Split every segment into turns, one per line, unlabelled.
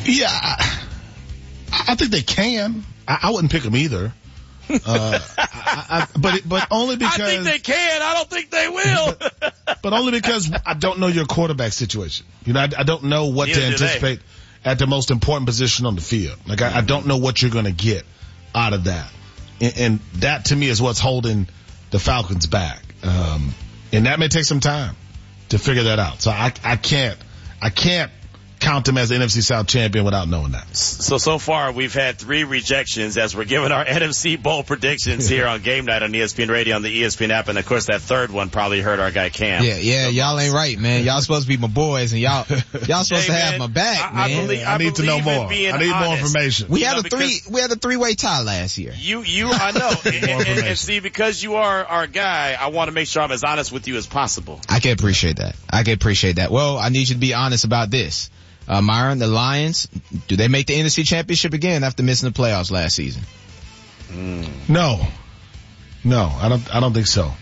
Yeah, I think they can. I wouldn't pick them either. But only because
I think they can. I don't think they will.
but only because I don't know your quarterback situation. You know, I don't know what to anticipate at the most important position on the field. Like I don't know what you're going to get out of that, and that to me is what's holding the Falcons back. And that may take some time to figure that out. So I can't count them as the NFC South champion without knowing that.
So far we've had 3 rejections as we're giving our NFC Bowl predictions here on Game Night on ESPN Radio, on the ESPN app, and of course that third one probably hurt our guy Cam.
Yeah, y'all ain't right, man. Y'all supposed to be my boys, and y'all supposed to have my back, man.
I need to know more. I need more information.
We had a 3-way tie last year.
I know. and see, because you are our guy, I want to make sure I'm as honest with you as possible.
I can appreciate that. Well, I need you to be honest about this. Myron, the Lions, do they make the NFC Championship again after missing the playoffs last season?
No, I don't think so.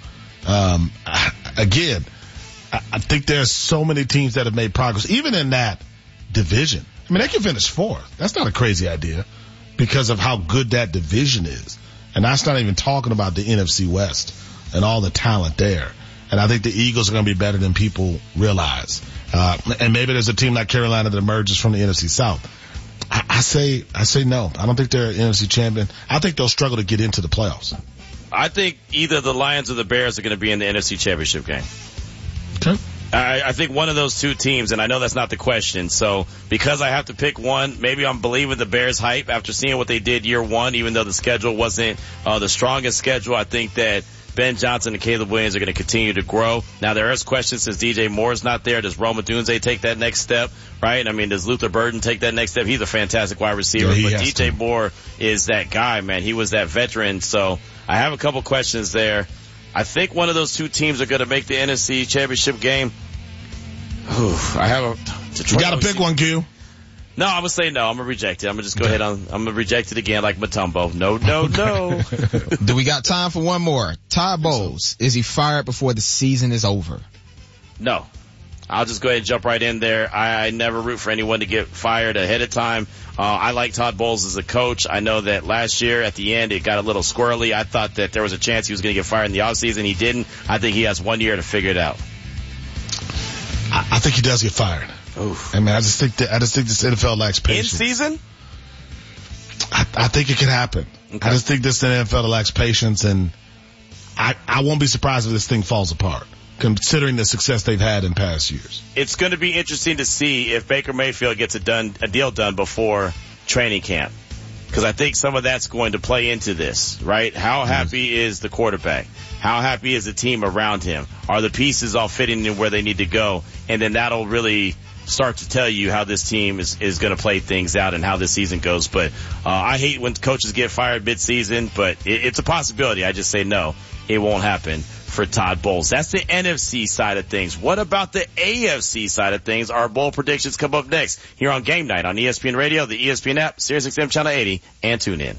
Again, I think there's so many teams that have made progress, even in that division. I mean, they can finish 4th. That's not a crazy idea because of how good that division is. And that's not even talking about the NFC West and all the talent there. And I think the Eagles are going to be better than people realize. And maybe there's a team like Carolina that emerges from the NFC South. I say no. I don't think they're an NFC champion. I think they'll struggle to get into the playoffs.
I think either the Lions or the Bears are going to be in the NFC Championship game.
Okay.
I think one of those 2 teams, and I know that's not the question, so because I have to pick one, maybe I'm believing the Bears hype after seeing what they did year 1, even though the schedule wasn't the strongest schedule. I think that Ben Johnson and Caleb Williams are going to continue to grow. Now, there is questions since DJ Moore is not there. Does Rome Odunze take that next step, right? I mean, does Luther Burden take that next step? He's a fantastic wide receiver, but DJ Moore is that guy, man. He was that veteran. So I have a couple questions there. I think one of those 2 teams are going to make the NFC Championship game.
You got to pick one, Q.
No, I'm going to say no. I'm going to reject it. I'm going to just go ahead on. I'm going to reject it again like Mutombo. No.
Do we got time for one more? Todd Bowles, is he fired before the season is over?
No. I'll just go ahead and jump right in there. I never root for anyone to get fired ahead of time. I like Todd Bowles as a coach. I know that last year at the end it got a little squirrely. I thought that there was a chance he was going to get fired in the offseason. He didn't. I think he has 1 year to figure it out.
I think he does get fired.
Oof.
I mean, I just think this NFL lacks patience.
In season?
I think it could happen. Okay. I just think this NFL lacks patience, and I won't be surprised if this thing falls apart, considering the success they've had in past years.
It's going to be interesting to see if Baker Mayfield gets a deal done before training camp, because I think some of that's going to play into this, right? How happy is the quarterback? How happy is the team around him? Are the pieces all fitting in where they need to go? And then that'll really start to tell you how this team is going to play things out and how this season goes. But I hate when coaches get fired mid-season, but it's a possibility. I just say no, it won't happen for Todd Bowles. That's the NFC side of things. What about the AFC side of things? Our bowl predictions come up next here on Game Night on ESPN Radio, the ESPN app, SiriusXM Channel 80, and tune in.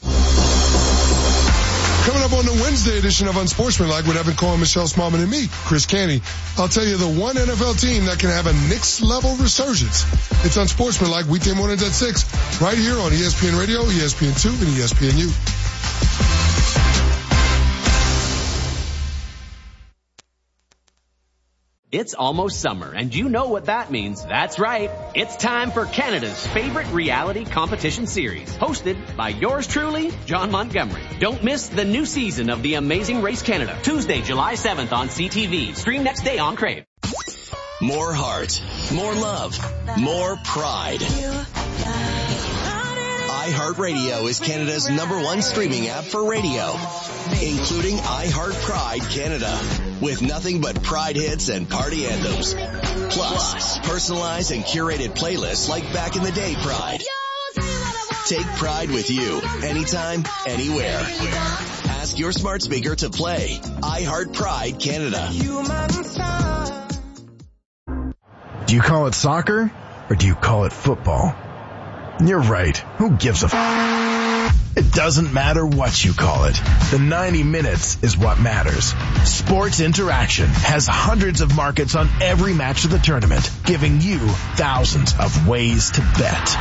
Coming up on the Wednesday edition of Unsportsmanlike with Evan Cohen, Michelle Smallman, and me, Chris Canty, I'll tell you the one NFL team that can have a Knicks-level resurgence. It's Unsportsmanlike, weekday mornings at 6, right here on ESPN Radio, ESPN2, and ESPNU.
It's almost summer, and you know what that means. That's right. It's time for Canada's favorite reality competition series, hosted by yours truly, John Montgomery. Don't miss the new season of The Amazing Race Canada, Tuesday, July 7th on CTV. Stream next day on Crave.
More heart, more love, more pride. iHeartRadio is Canada's #1 streaming app for radio, including iHeart Pride Canada, with nothing but Pride hits and party anthems. Plus, personalized and curated playlists like Back in the Day Pride. Take Pride with you, anytime, anywhere. Ask your smart speaker to play iHeart Pride Canada.
Do you call it soccer, or do you call it football? You're right. Who gives a It doesn't matter what you call it. The 90 minutes is what matters. Sports Interaction has hundreds of markets on every match of the tournament, giving you thousands of ways to bet.